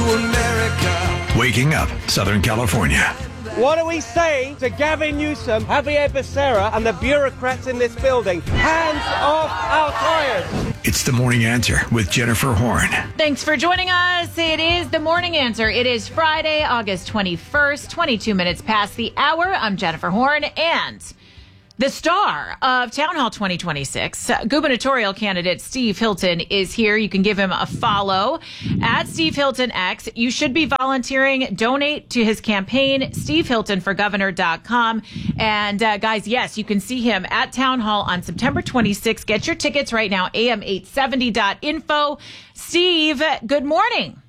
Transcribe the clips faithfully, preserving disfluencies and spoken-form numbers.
America. Waking up Southern California. What do we say to Gavin Newsom, Javier Becerra, and the bureaucrats in this building? Hands off our tires! It's The Morning Answer with Jennifer Horn. Thanks for joining us. It is The Morning Answer. It is Friday, August twenty-first, twenty-two minutes past the hour. I'm Jennifer Horn, and the star of Town Hall twenty twenty-six, uh, gubernatorial candidate Steve Hilton, is here. You can give him a follow at Steve Hilton X. You should be volunteering. Donate to his campaign, steve hilton for governor dot com. And uh, guys, yes, you can see him at Town Hall on September twenty-sixth. Get your tickets right now, a m eight seventy dot info. Steve, good morning.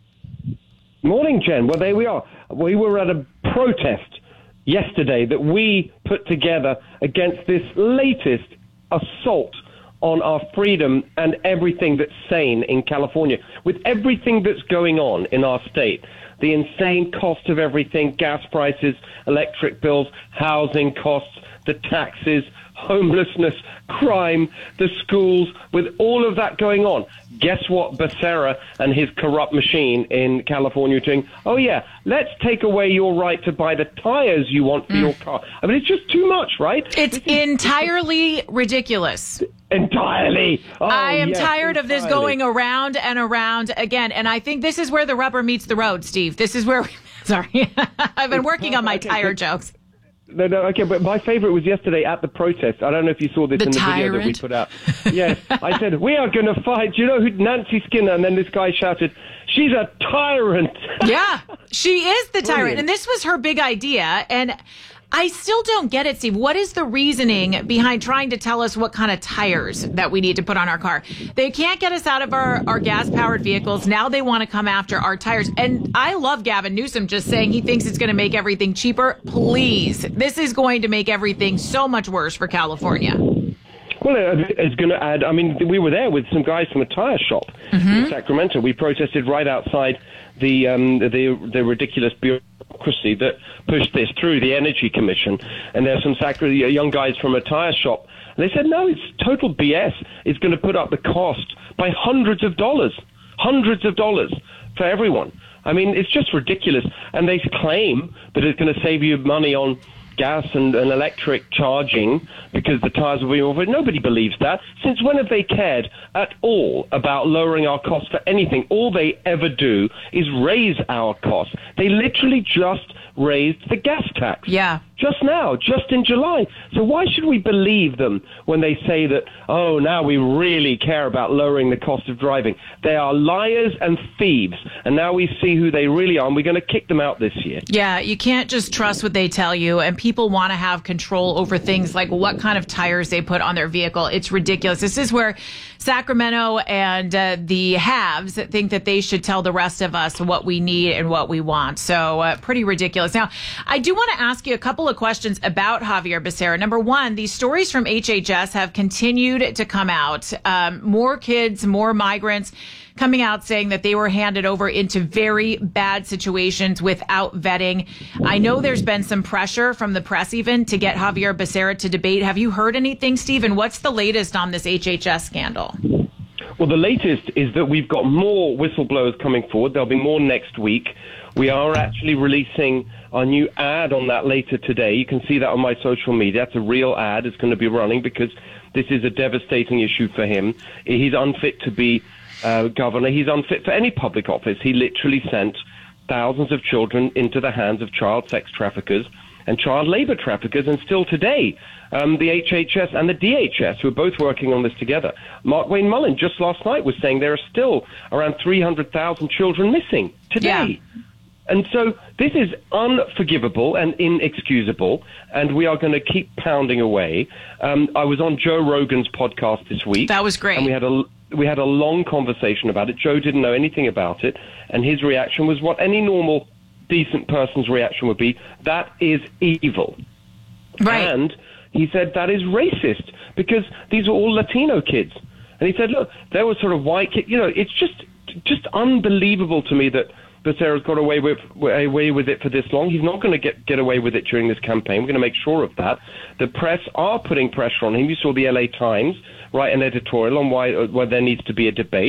Morning, Jen. Well, there we are. We were at a protest yesterday that we put together against this latest assault on our freedom and everything that's sane in California. With everything that's going on in our state, the insane cost of everything, gas prices, electric bills, housing costs, the taxes, homelessness, crime, the schools, with all of that going on, guess what Becerra and his corrupt machine in California are doing? Oh, yeah, let's take away your right to buy the tires you want for mm. your car. I mean, it's just too much, right? It's is, entirely ridiculous. Entirely. Oh, I am yes, tired entirely. of this going around and around again. And I think this is where the rubber meets the road, Steve. This is where we, sorry, I've been working on my okay, tire but, jokes. No, no, okay, but my favorite was yesterday at the protest. I don't know if you saw this the in the tyrant? video that we put out. Yes, I said, we are going to fight. Do you know who Nancy Skinner? And then this guy shouted, she's a tyrant. Yeah, she is the tyrant. Brilliant. And this was her big idea. And I still don't get it, Steve. What is the reasoning behind trying to tell us what kind of tires that we need to put on our car? They can't get us out of our, our gas-powered vehicles. Now they want to come after our tires. And I love Gavin Newsom just saying he thinks it's going to make everything cheaper. Please. This is going to make everything so much worse for California. Well, it's going to add, I mean, we were there with some guys from a tire shop mm-hmm. in Sacramento. We protested right outside the um, the, the ridiculous bureaucracy that pushed this through, the Energy Commission. And there's some sac- young guys from a tire shop. And they said, no, it's total B S. It's going to put up the cost by hundreds of dollars, hundreds of dollars for everyone. I mean, it's just ridiculous. And they claim that it's going to save you money on gas and, and electric charging because the tires will be more. Nobody believes that. Since when have they cared at all about lowering our costs for anything? All they ever do is raise our costs. They literally just raised the gas tax. Yeah. Just now, just in July. So why should we believe them when they say that, oh, now we really care about lowering the cost of driving? They are liars and thieves, and now we see who they really are, and we're going to kick them out this year. Yeah, you can't just trust what they tell you, and people want to have control over things like what kind of tires they put on their vehicle. It's ridiculous. This is where Sacramento and uh, the haves think that they should tell the rest of us what we need and what we want. So uh, pretty ridiculous. Now, I do want to ask you a couple of questions about Javier Becerra. Number one, these stories from H H S have continued to come out. Um, more kids, more migrants coming out saying that they were handed over into very bad situations without vetting. I know there's been some pressure from the press even to get Javier Becerra to debate. Have you heard anything, Stephen? What's the latest on this H H S scandal? Well, the latest is that we've got more whistleblowers coming forward. There'll be more next week. We are actually releasing our new ad on that later today. You can see that on my social media. That's a real ad. It's going to be running because this is a devastating issue for him. He's unfit to be uh, governor. He's unfit for any public office. He literally sent thousands of children into the hands of child sex traffickers and child labor traffickers. And still today, um, the H H S and the D H S, who are both working on this together. Mark Wayne Mullen just last night was saying there are still around three hundred thousand children missing today. Yeah. And so this is unforgivable and inexcusable, and we are going to keep pounding away. Um, I was on Joe Rogan's podcast this week. That was great. And we had a we had a long conversation about it. Joe didn't know anything about it, and his reaction was what any normal, decent person's reaction would be. That is evil. Right. And he said that is racist because these are all Latino kids. And he said, look, there was sort of white kids. You know, it's just just unbelievable to me that Becerra's got away with away with it for this long. He's not going to get get away with it during this campaign. We're going to make sure of that. The press are putting pressure on him. You saw the L A Times write an editorial on why why there needs to be a debate.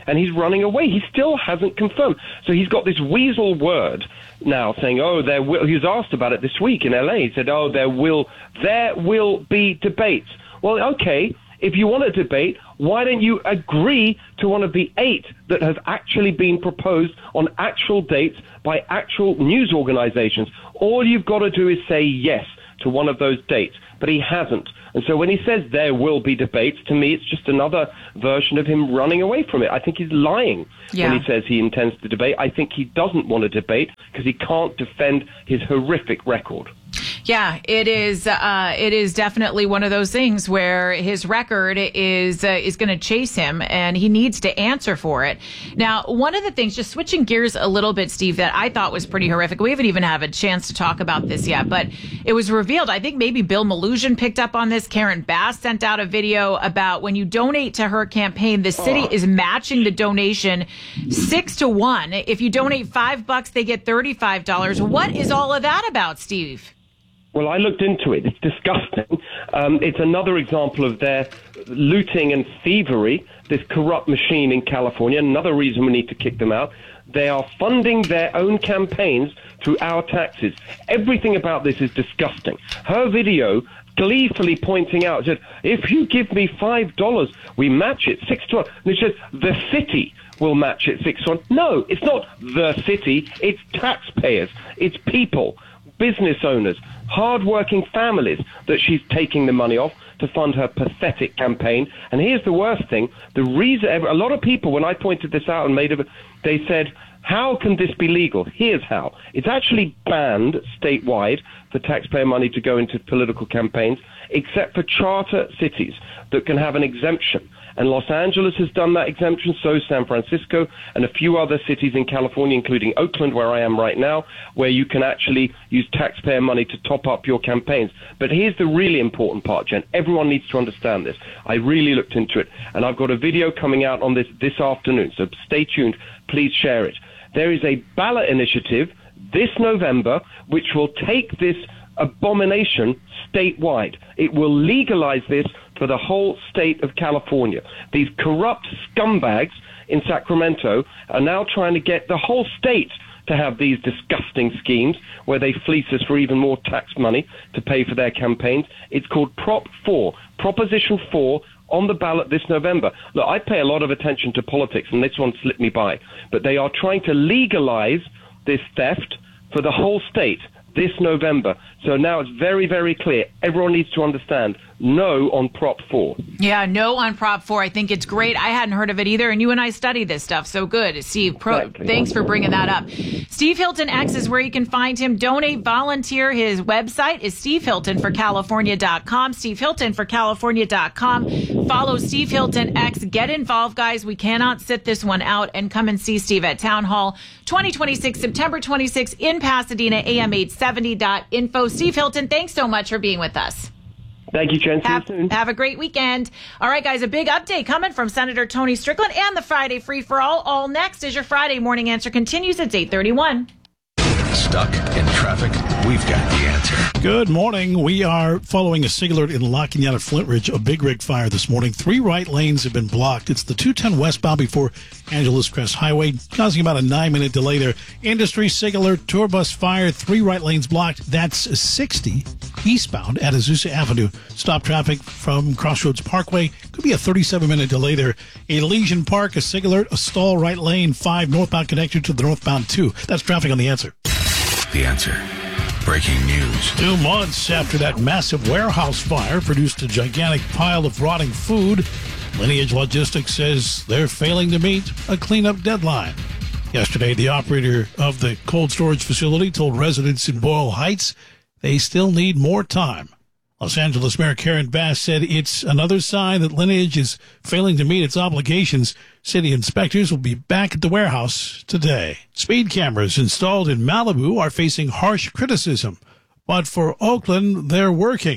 and he's running away. He still hasn't confirmed. So he's got this weasel word now saying, oh, there will, he was asked about it this week in L A. He said, oh, there will, there will be debates. Well, okay, if you want a debate, why don't you agree to one of the eight that have actually been proposed on actual dates by actual news organizations? All you've got to do is say yes to one of those dates, but he hasn't. And so when he says there will be debates, to me, it's just another version of him running away from it. I think he's lying yeah. when he says he intends to debate. I think he doesn't want to debate because he can't defend his horrific record. Yeah, it is. Uh, it is definitely one of those things where his record is uh, is going to chase him, and he needs to answer for it. Now, one of the things, just switching gears a little bit, Steve, that I thought was pretty horrific. We haven't even had a chance to talk about this yet, but it was revealed. I think maybe Bill Malhusian picked up on this. Karen Bass sent out a video about when you donate to her campaign, the city oh. is matching the donation six to one. If you donate five bucks, they get thirty-five dollars. What is all of that about, Steve? Well, I looked into it. It's disgusting. Um, it's another example of their looting and thievery, this corrupt machine in California. Another reason we need to kick them out. They are funding their own campaigns through our taxes. Everything about this is disgusting. Her video gleefully pointing out that if you give me five dollars, we match it six to one. And it says the city will match it six to one. No, it's not the city. It's taxpayers. It's people, business owners, hard-working families that she's taking the money off to fund her pathetic campaign. And here's the worst thing. The reason, a lot of people, when I pointed this out and made it, they said, how can this be legal? Here's how. It's actually banned statewide for taxpayer money to go into political campaigns, except for charter cities that can have an exemption. And Los Angeles has done that exemption, so San Francisco and a few other cities in California, including Oakland, where I am right now, where you can actually use taxpayer money to top up your campaigns. But here's the really important part, Jen. Everyone needs to understand this. I really looked into it, and I've got a video coming out on this this afternoon, so stay tuned. Please share it. There is a ballot initiative this November which will take this abomination statewide. It will legalize this for the whole state of California. These corrupt scumbags in Sacramento are now trying to get the whole state to have these disgusting schemes where they fleece us for even more tax money to pay for their campaigns. It's called Prop four, Proposition four, on the ballot this November. Look, I pay a lot of attention to politics, and this one slipped me by, but they are trying to legalize this theft for the whole state this November. So now it's very, very clear. Everyone needs to understand no on Prop four. Yeah, no on Prop four. I think it's great. I hadn't heard of it either, and you and I study this stuff. So good. Steve, pro- exactly. Thanks for bringing that up. Steve Hilton X is where you can find him. Donate, volunteer. His website is steve hilton for california dot com. steve hilton for california dot com. Follow Steve Hilton X. Get involved, guys. We cannot sit this one out, and come and see Steve at Town Hall twenty twenty-six, September twenty-sixth in Pasadena, A M eight seventy dot info. Steve Hilton, thanks so much for being with us. Thank you, Jen. See have, you soon. Have a great weekend. All right, guys, a big update coming from Senator Tony Strickland and the Friday Free-for-All. All next as your Friday morning answer continues at eight thirty-one. Stuck in traffic? We've got the answer. Good morning. We are following a SIG alert in La Cañada Flintridge, a big rig fire this morning. Three right lanes have been blocked. It's the two ten westbound before Angeles Crest Highway, causing about a nine-minute delay there. Industry SIG alert, tour bus fire, three right lanes blocked. That's sixty eastbound at Azusa Avenue. Stop traffic from Crossroads Parkway. Could be a thirty-seven minute delay there. Elysian Park, a SIG alert, a stall right lane, five northbound connector to the northbound two. That's traffic on the answer. The answer. Breaking news. Two months after that massive warehouse fire produced a gigantic pile of rotting food, Lineage Logistics says they're failing to meet a cleanup deadline. Yesterday, the operator of the cold storage facility told residents in Boyle Heights they still need more time. Los Angeles Mayor Karen Bass said it's another sign that Lineage is failing to meet its obligations. City inspectors will be back at the warehouse today. Speed cameras installed in Malibu are facing harsh criticism, but for Oakland, they're working.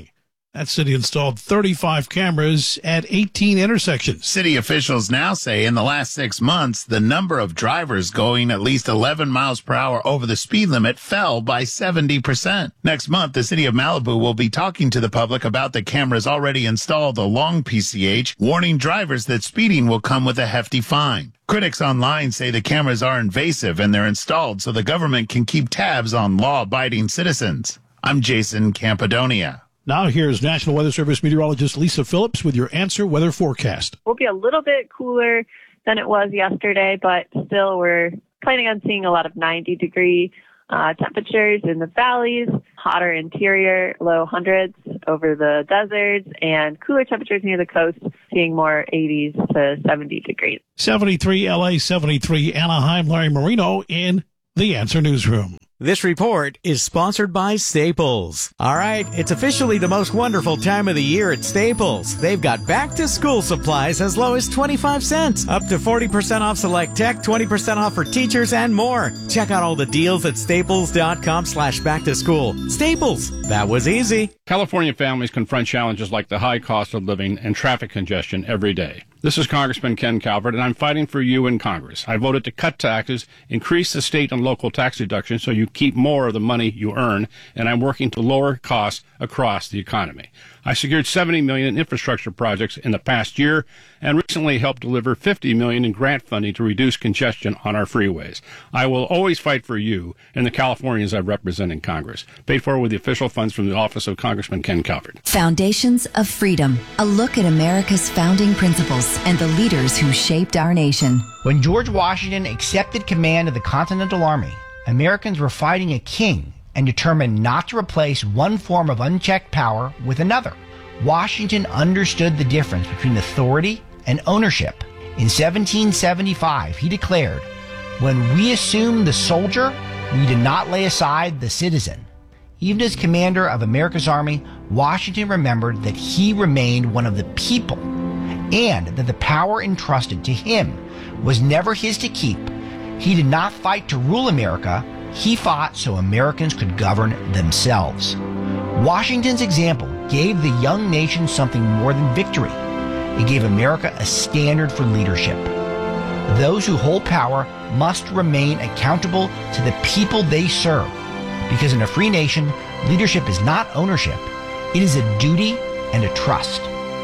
That city installed thirty-five cameras at eighteen intersections. City officials now say in the last six months, the number of drivers going at least eleven miles per hour over the speed limit fell by seventy percent. Next month, the city of Malibu will be talking to the public about the cameras already installed along P C H, warning drivers that speeding will come with a hefty fine. Critics online say the cameras are invasive and they're installed so the government can keep tabs on law-abiding citizens. I'm Jason Campodonia. Now here's National Weather Service meteorologist Lisa Phillips with your Answer Weather forecast. We'll be a little bit cooler than it was yesterday, but still we're planning on seeing a lot of ninety degree uh, temperatures in the valleys, hotter interior, low hundreds over the deserts, and cooler temperatures near the coast, seeing more eighties to seventy degrees. seventy-three L A, seventy-three Anaheim. Larry Marino in the Answer Newsroom. This report is sponsored by Staples. All right, it's officially the most wonderful time of the year at Staples. They've got back-to-school supplies as low as twenty-five cents, up to forty percent off select tech, twenty percent off for teachers, and more. Check out all the deals at staples.com slash back-to-school. Staples, that was easy. California families confront challenges like the high cost of living and traffic congestion every day. This is Congressman Ken Calvert, and I'm fighting for you in Congress. I voted to cut taxes, increase the state and local tax deductions so you keep more of the money you earn, and I'm working to lower costs across the economy. I secured seventy million dollars in infrastructure projects in the past year and recently helped deliver fifty million dollars in grant funding to reduce congestion on our freeways. I will always fight for you and the Californians I represent in Congress. Paid for with the official funds from the office of Congressman Ken Calvert. Foundations of Freedom, a look at America's founding principles and the leaders who shaped our nation. When George Washington accepted command of the Continental Army, Americans were fighting a king and determined not to replace one form of unchecked power with another. Washington understood the difference between authority and ownership. In seventeen seventy-five, he declared, "When we assume the soldier, we did not lay aside the citizen." Even as commander of America's Army, Washington remembered that he remained one of the people and that the power entrusted to him was never his to keep. He did not fight to rule America. He fought so Americans could govern themselves. Washington's example gave the young nation something more than victory. It gave America a standard for leadership. Those who hold power must remain accountable to the people they serve, because in a free nation, leadership is not ownership. It is a duty and a trust.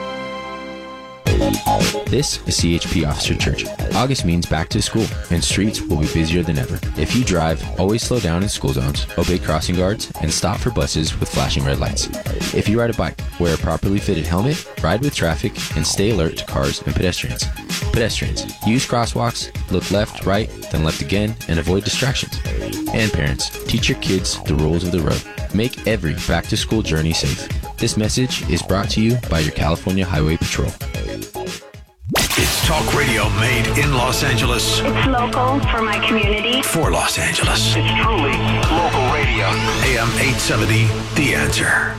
This is C H P Officer Church. August means back to school, and streets will be busier than ever. If you drive, always slow down in school zones, obey crossing guards, and stop for buses with flashing red lights. If you ride a bike, wear a properly fitted helmet, ride with traffic, and stay alert to cars and pedestrians. Pedestrians, use crosswalks, look left, right, then left again, and avoid distractions. And parents, teach your kids the rules of the road. Make every back-to-school journey safe. This message is brought to you by your California Highway Patrol. It's talk radio made in Los Angeles. It's local for my community. For Los Angeles. It's truly local radio. A M eight seventy, The Answer.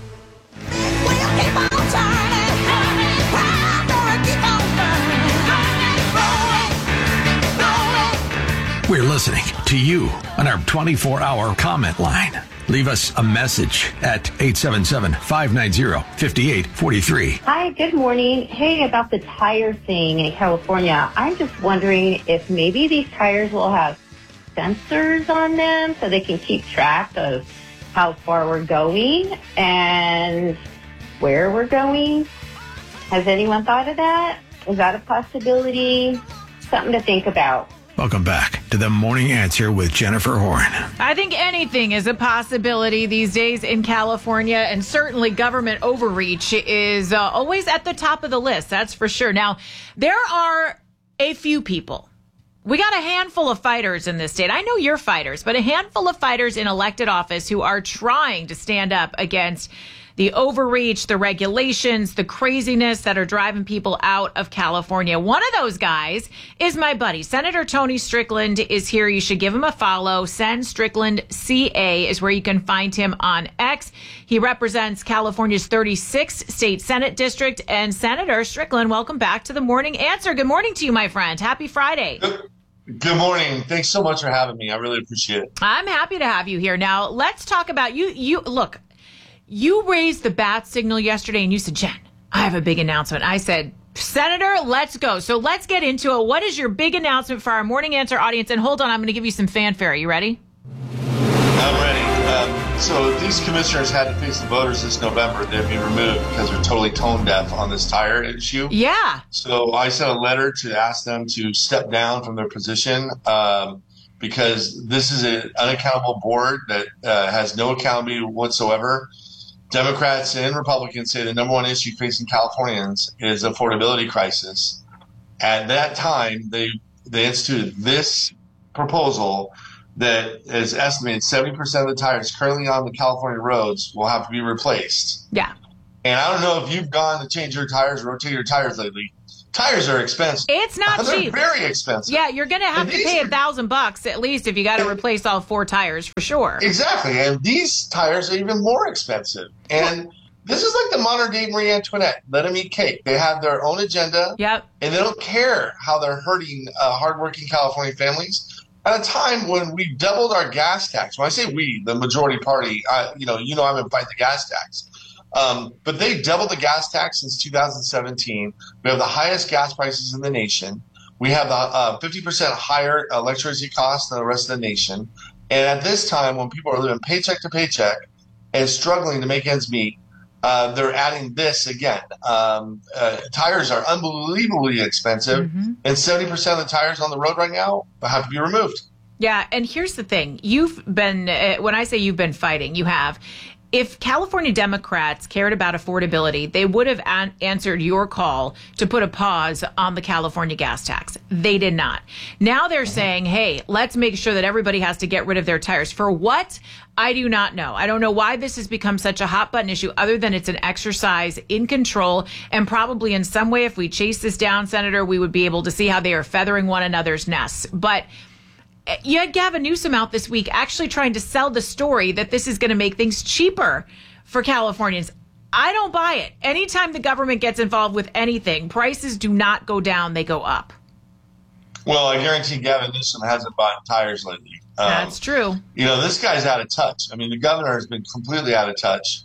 We're listening to you on our twenty-four hour comment line. Leave us a message at eight seven seven, five nine zero, five eight four three. Hi, good morning. Hey, about the tire thing in California, I'm just wondering if maybe these tires will have sensors on them so they can keep track of how far we're going and where we're going. Has anyone thought of that? Is that a possibility? Something to think about. Welcome back to the Morning Answer with Jennifer Horn. I think anything is a possibility these days in California, and certainly government overreach is uh, always at the top of the list, that's for sure. Now, there are a few people. We got a handful of fighters in this state. I know you're fighters, but a handful of fighters in elected office who are trying to stand up against the overreach, the regulations, the craziness that are driving people out of California. One of those guys is my buddy. Senator Tony Strickland is here. You should give him a follow. Sen Strickland C A is where you can find him on X. He represents California's thirty-sixth State Senate District. And Senator Strickland, welcome back to the Morning Answer. Good morning to you, my friend. Happy Friday. Good, good morning. Thanks so much for having me. I really appreciate it. I'm happy to have you here. Now, let's talk about you. You look. You raised the bat signal yesterday and you said, Jen, I have a big announcement. I said, Senator, let's go. So let's get into it. What is your big announcement for our Morning Answer audience? And hold on, I'm going to give you some fanfare. Are you ready? I'm ready. Um, so these commissioners had to face the voters this November. They'd be removed because they're totally tone deaf on this tire issue. Yeah. So I sent a letter to ask them to step down from their position um, because this is an unaccountable board that uh, has no accountability whatsoever. Democrats and Republicans say the number one issue facing Californians is affordability crisis. At that time, they they instituted this proposal that is estimated seventy percent of the tires currently on the California roads will have to be replaced. Yeah. And I don't know if you've gone to change your tires or rotate your tires lately. Tires are expensive. It's not They're cheap. very expensive. Yeah, you're going to have And to these pay a are- thousand bucks at least if you got to replace all four tires for sure. Exactly. And these tires are even more expensive. And this is like the modern day Marie Antoinette. Let them eat cake. They have their own agenda. Yep. And they don't care how they're hurting uh, hardworking California families at a time when we doubled our gas tax. When I say we, the majority party, I, you know, you know, I've been fighting the gas tax. Um, but they doubled the gas tax since two thousand seventeen. We have the highest gas prices in the nation. We have the uh, fifty percent higher electricity costs than the rest of the nation. And at this time, when people are living paycheck to paycheck and struggling to make ends meet, uh, they're adding this again. Um, uh, tires are unbelievably expensive, Mm-hmm. and seventy percent of the tires on the road right now have to be removed. Yeah, and here's the thing. You've been, uh, when I say you've been fighting, you have. If California Democrats cared about affordability, they would have an- answered your call to put a pause on the California gas tax. They did not. Now they're saying, hey, let's make sure that everybody has to get rid of their tires. For what? I do not know. I don't know why this has become such a hot button issue other than it's an exercise in control. And probably in some way, if we chase this down, Senator, we would be able to see how they are feathering one another's nests. But you had Gavin Newsom out this week actually trying to sell the story that this is going to make things cheaper for Californians. I don't buy it. Anytime the government gets involved with anything, prices do not go down, they go up. Well, I guarantee Gavin Newsom hasn't bought tires lately. Um, That's true. You know, this guy's out of touch. I mean, the governor has been completely out of touch.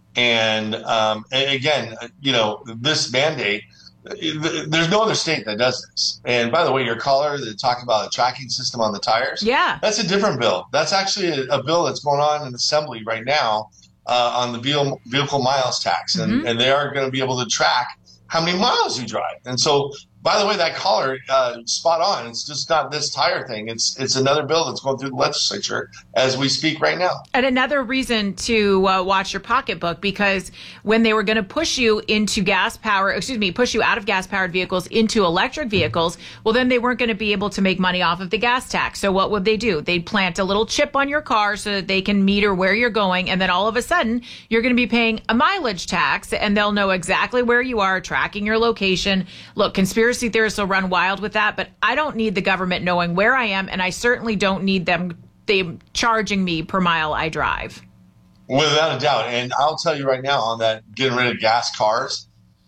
And, um, and again, you know, this mandate, there's no other state that does this. And by the way, your caller that talked about a tracking system on the tires, yeah, that's a different bill. That's actually a, a bill that's going on in Assembly right now uh, on the vehicle, vehicle miles tax. And, Mm-hmm. and they are going to be able to track how many miles you drive. And so, by the way, that caller, uh, spot on. It's just not this tire thing. It's it's another bill that's going through the legislature as we speak right now. And another reason to uh, watch your pocketbook, because when they were going to push you into gas power, excuse me, push you out of gas powered vehicles into electric vehicles, well, then they weren't going to be able to make money off of the gas tax. So what would they do? They'd plant a little chip on your car so that they can meter where you're going. And then all of a sudden you're going to be paying a mileage tax and they'll know exactly where you are, tracking your location. Look, conspiracy theorists will run wild with that, but I don't need the government knowing where I am, and I certainly don't need them they charging me per mile I drive. Without a doubt. And I'll tell you right now on that getting rid of gas cars,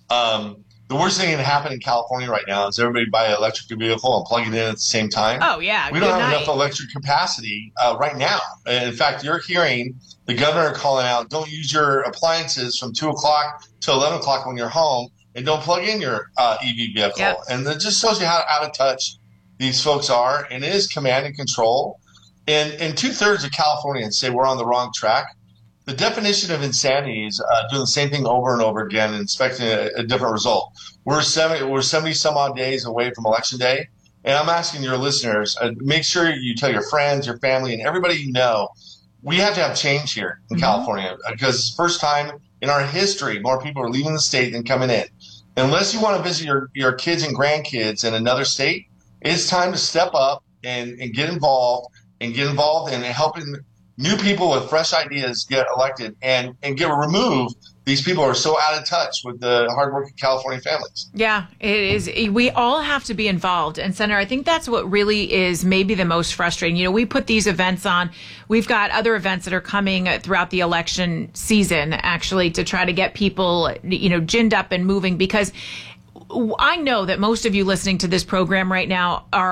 um, the worst thing that can happen in California right now is everybody buy an electric vehicle and plug it in at the same time. Oh, yeah. We don't Good have night. enough electric capacity uh, right now. And in fact, you're hearing the governor calling out, don't use your appliances from two o'clock to eleven o'clock when you're home, and don't plug in your uh, E V vehicle. Yep. And that just shows you how out of touch these folks are. And it is command and control. And, and two-thirds of Californians say we're on the wrong track. The definition of insanity is uh, doing the same thing over and over again and expecting a, a different result. We're seventy, we're seventy some odd days away from Election Day. And I'm asking your listeners, uh, make sure you tell your friends, your family, and everybody you know, we have to have change here in Mm-hmm. California, because it's the first time in our history more people are leaving the state than coming in. Unless you want to visit your, your kids and grandkids in another state, it's time to step up and, and get involved and get involved in helping new people with fresh ideas get elected and, and get remove these people who are so out of touch with the hardworking California families. Yeah, it is. We all have to be involved. And Senator, I think that's what really is maybe the most frustrating. You know, we put these events on. We've got other events that are coming throughout the election season, actually, to try to get people, you know, ginned up and moving, because I know that most of you listening to this program right now are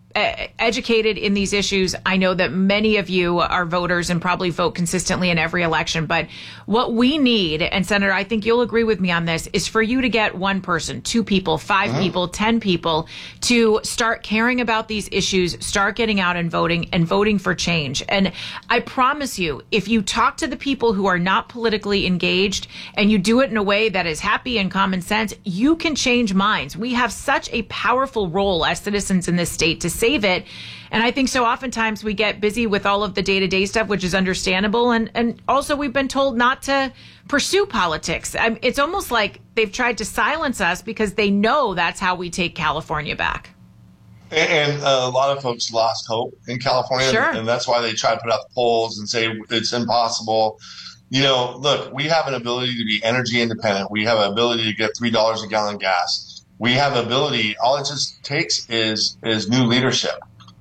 educated in these issues. I know that many of you are voters and probably vote consistently in every election. But what we need, and Senator, I think you'll agree with me on this, is for you to get one person, two people, five mm-hmm. people, ten people to start caring about these issues, start getting out and voting and voting for change. And I promise you, if you talk to the people who are not politically engaged and you do it in a way that is happy and common sense, you can change minds. We have such a powerful role as citizens in this state to save it. And I think so oftentimes we get busy with all of the day-to-day stuff, which is understandable. And, and also we've been told not to pursue politics. I mean, it's almost like they've tried to silence us because they know that's how we take California back. And, and uh, a lot of folks lost hope in California. Sure. And that's why they try to put out the polls and say it's impossible. You know, look, we have an ability to be energy independent. We have an ability to get three dollars a gallon gas. We have ability. All it just takes is is new leadership.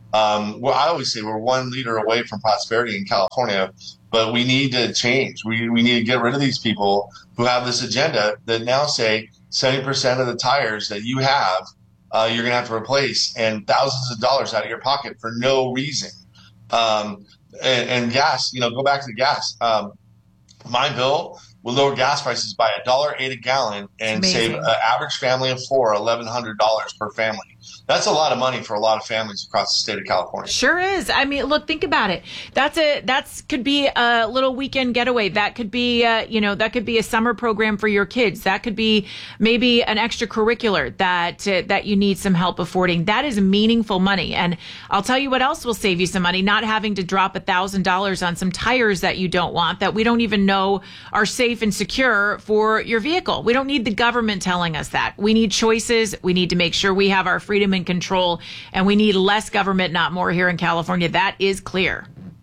Um, well, I always say we're one leader away from prosperity in California, but we need to change. We we need to get rid of these people who have this agenda that now say seventy percent of the tires that you have, uh, you're going to have to replace, and thousands of dollars out of your pocket for no reason. Um, and, and gas, you know, go back to the gas. Um, my bill will lower gas prices by a dollar eight a gallon and save an average family of four eleven hundred dollars per family. That's a lot of money for a lot of families across the state of California. Sure is. I mean, look, think about it. That's a that's could be a little weekend getaway. That could be, uh, you know, that could be a summer program for your kids. That could be maybe an extracurricular that uh, that you need some help affording. That is meaningful money. And I'll tell you what else will save you some money: not having to drop a thousand dollars on some tires that you don't want, that we don't even know are safe and secure for your vehicle. We don't need the government telling us that. We need choices. We need to make sure we have our freedom and control, and we need less government, not more, here in California. That is clear.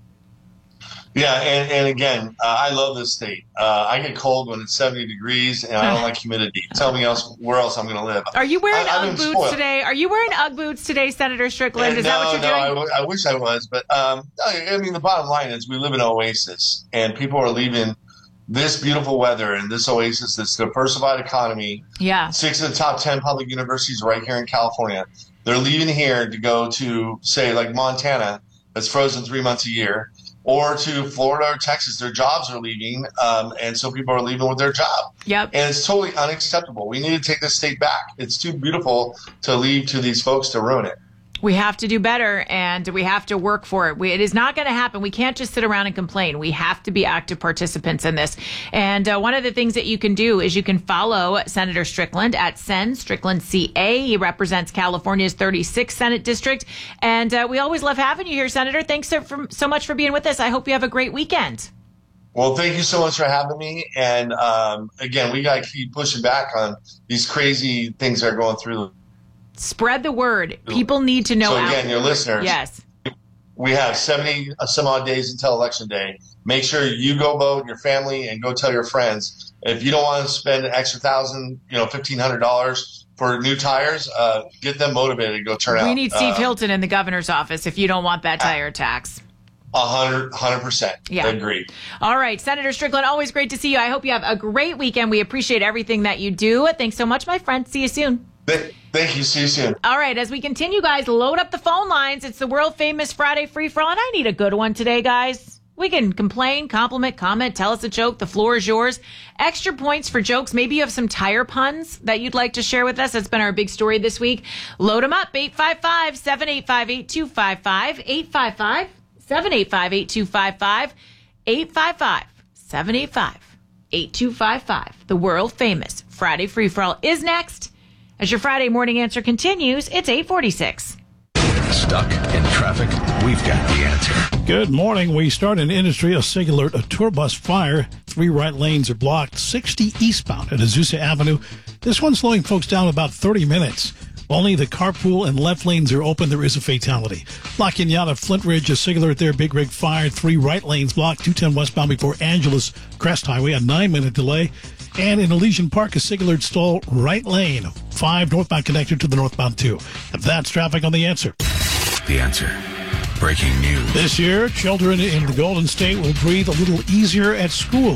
Yeah, and, and again, uh, I love this state. Uh, I get cold when it's seventy degrees, and I don't like humidity. Tell me else where else I'm going to live. Are you wearing I, Ugg boots spoiled. today? Are you wearing Ugg boots today, Senator Strickland? And is no, that what you're no, doing? I, w- I wish I was, but um, I, I mean, the bottom line is we live in an oasis, and people are leaving this beautiful weather and this oasis that's a diversified economy. Yeah. Six of the top ten public universities right here in California. They're leaving here to go to, say, like Montana, that's frozen three months a year, or to Florida or Texas. Their jobs are leaving, um, and so people are leaving with their job. Yep. And it's totally unacceptable. We need to take this state back. It's too beautiful to leave to these folks to ruin it. We have to do better, and we have to work for it. We, it is not going to happen. We can't just sit around and complain. We have to be active participants in this. And uh, one of the things that you can do is you can follow Senator Strickland at Sen Strickland C A. He represents California's thirty-sixth Senate District. And uh, we always love having you here, Senator. Thanks so, for, so much for being with us. I hope you have a great weekend. Well, thank you so much for having me. And um, again, we got to keep pushing back on these crazy things that are going through. Spread the word. People need to know. So again, your listeners, yes, we have seventy some odd days until Election Day. Make sure you go vote, your family, and go tell your friends. If you don't want to spend an extra thousand, you know, fifteen hundred dollars for new tires, uh, get them motivated to go turn out. We need Steve uh, Hilton in the governor's office if you don't want that tire tax. A hundred, hundred percent. Yeah. Agreed. All right. Senator Strickland, always great to see you. I hope you have a great weekend. We appreciate everything that you do. Thanks so much, my friend. See you soon. Thank you. See you soon. All right. As we continue, guys, load up the phone lines. It's the world famous Friday free for all. And I need a good one today, guys. We can complain, compliment, comment, tell us a joke. The floor is yours. Extra points for jokes. Maybe you have some tire puns that you'd like to share with us. That's been our big story this week. Load them up. eight five five, seven eight five, eight two five five. eight five five, seven eight five, eight two five five. eight five five, seven eight five, eight two five five. The world famous Friday free for all is next. As your Friday morning answer continues, it's eight forty-six. Stuck in traffic? We've got the answer. Good morning. We start in industry. A SIG alert, a tour bus fire. Three right lanes are blocked. sixty eastbound at Azusa Avenue. This one's slowing folks down about thirty minutes. Only the carpool and left lanes are open. There is a fatality. La Cañada, Flint Ridge, a SIG alert there. Big rig fire. Three right lanes blocked. two ten westbound before Angeles Crest Highway. A nine-minute delay. And in Elysian Park, a SIG alert stall right lane. Five northbound connected to the northbound two. And that's traffic on The Answer. The Answer. Breaking news. This year, children in the Golden State will breathe a little easier at school.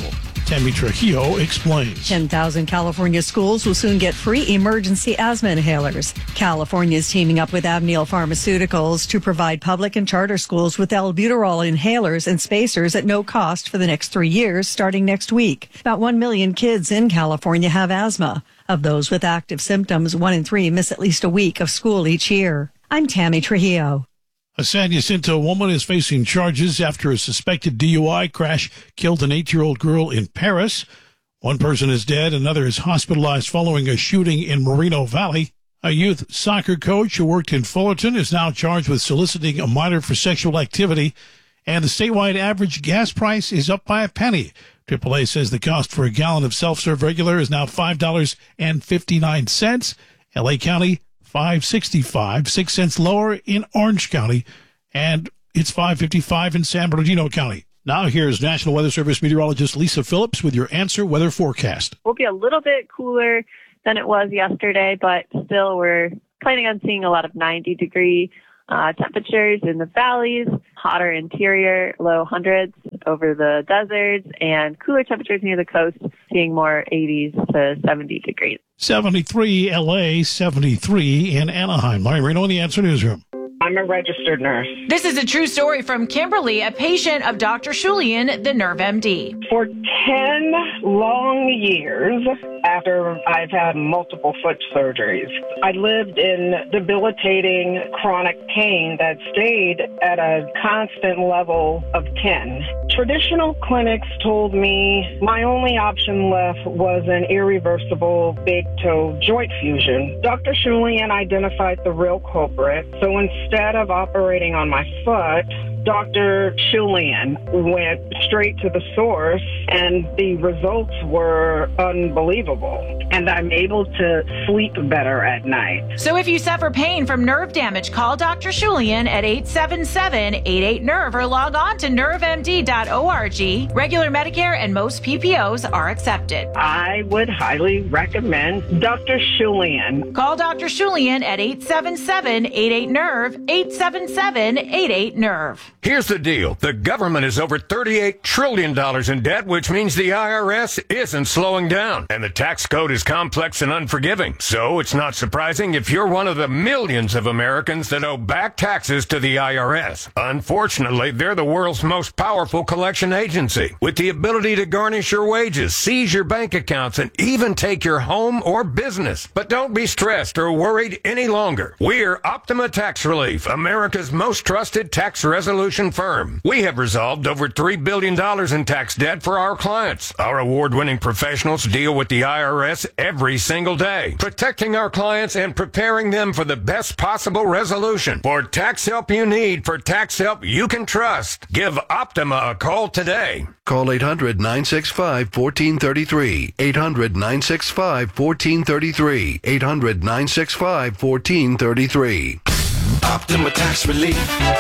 Tammy Trujillo explains. ten thousand California schools will soon get free emergency asthma inhalers. California is teaming up with Amneal Pharmaceuticals to provide public and charter schools with albuterol inhalers and spacers at no cost for the next three years, starting next week. About one million kids in California have asthma. Of those with active symptoms, one in three miss at least a week of school each year. I'm Tammy Trujillo. A San Jacinto woman is facing charges after a suspected D U I crash killed an eight-year-old girl in Paris. One person is dead, another is hospitalized following a shooting in Moreno Valley. A youth soccer coach who worked in Fullerton is now charged with soliciting a minor for sexual activity. And the statewide average gas price is up by a penny. triple A says the cost for a gallon of self-serve regular is now five dollars and fifty-nine cents. L A County, five dollars and sixty-five cents, six cents lower in Orange County, and it's five dollars and fifty-five cents in San Bernardino County. Now here's National Weather Service meteorologist Lisa Phillips with your Answer Weather forecast. We'll be a little bit cooler than it was yesterday, but still we're planning on seeing a lot of ninety degree uh, temperatures in the valleys, hotter interior, low hundreds over the deserts, and cooler temperatures near the coast, seeing more eighties to seventy degrees. seventy-three L A, seventy-three in Anaheim. Larry Marino in the Answer Newsroom. I'm a registered nurse. This is a true story from Kimberly, a patient of Doctor Shulian, the Nerve M D. For ten long years, after I've had multiple foot surgeries, I lived in debilitating chronic pain that stayed at a constant level of ten. Traditional clinics told me my only option left was an irreversible big toe joint fusion. Doctor Shulian identified the real culprit, so instead of operating on my foot, Doctor Shulian went straight to the source, and the results were unbelievable. And I'm able to sleep better at night. So if you suffer pain from nerve damage, call Doctor Shulian at eight seven seven, eight eight, nerve or log on to nerve m d dot org. Regular Medicare and most P P Os are accepted. I would highly recommend Doctor Shulian. Call Doctor Shulian at eight seven seven, eight eight, nerve, eight seven seven, eight eight, nerve. Here's the deal. The government is over thirty-eight trillion dollars in debt, which means the I R S isn't slowing down. And the tax code is complex and unforgiving. So it's not surprising if you're one of the millions of Americans that owe back taxes to the I R S. Unfortunately, they're the world's most powerful collection agency, with the ability to garnish your wages, seize your bank accounts, and even take your home or business. But don't be stressed or worried any longer. We're Optima Tax Relief, America's most trusted tax resolution firm. We have resolved over three billion dollars in tax debt for our clients. Our award-winning professionals deal with the I R S every single day, protecting our clients and preparing them for the best possible resolution. For tax help you need, for tax help you can trust, give Optima a call today. Call eight hundred, nine six five, one four three three. eight hundred, nine six five, one four three three. eight hundred, nine six five, one four three three. Optima Tax Relief.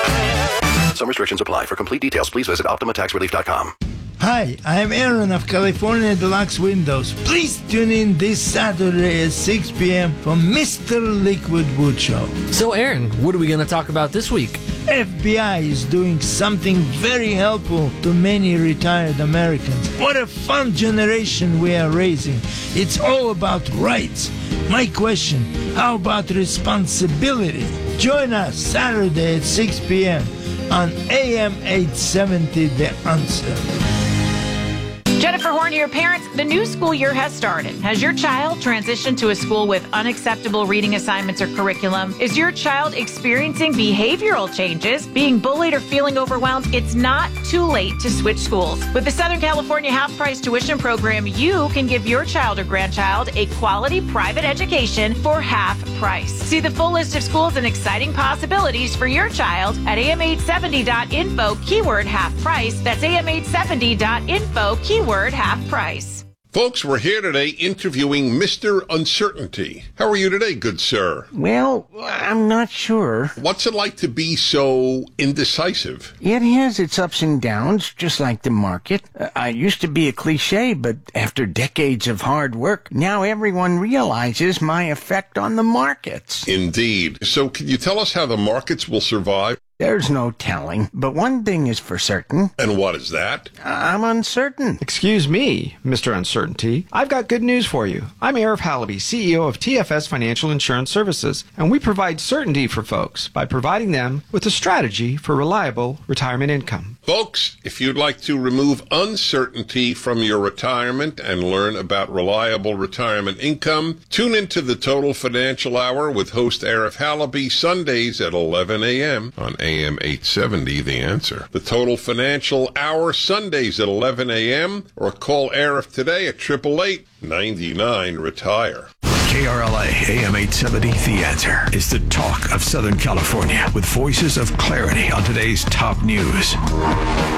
Some restrictions apply. For complete details, please visit optima tax relief dot com. Hi, I'm Aaron of California Deluxe Windows. Please tune in this Saturday at six p.m. for Mister Liquid Wood Show. So, Aaron, what are we going to talk about this week? F B I is doing something very helpful to many retired Americans. What a fun generation we are raising. It's all about rights. My question, how about responsibility? Join us Saturday at six p.m. on A M eight seventy, The Answer. Jennifer Horn here, parents. The new school year has started. Has your child transitioned to a school with unacceptable reading assignments or curriculum? Is your child experiencing behavioral changes, being bullied, or feeling overwhelmed? It's not too late to switch schools. With the Southern California half-price tuition program, you can give your child or grandchild a quality private education for half price. See the full list of schools and exciting possibilities for your child at A M eight seventy dot info, keyword half price. That's A M eight seventy dot info, keyword half price. Folks, we're here today interviewing Mister Uncertainty. How are you today, good sir? Well, I'm not sure. What's it like to be so indecisive? It has its ups and downs, just like the market. Uh, I used to be a cliche, but after decades of hard work, now everyone realizes my effect on the markets. Indeed. So can you tell us how the markets will survive? There's no telling, but one thing is for certain. And what is that? I'm uncertain. Excuse me, Mister Uncertainty. I've got good news for you. I'm Arif Halaby, C E O of T F S Financial Insurance Services, and we provide certainty for folks by providing them with a strategy for reliable retirement income. Folks, if you'd like to remove uncertainty from your retirement and learn about reliable retirement income, tune into the Total Financial Hour with host Arif Halaby Sundays at eleven a.m. on A M eight seventy, The Answer. The Total Financial Hour Sundays at eleven a.m. or call Arif today at eight eight eight, nine nine, retire. K R L A A M eight seventy, The Answer is the talk of Southern California with voices of clarity on today's top news.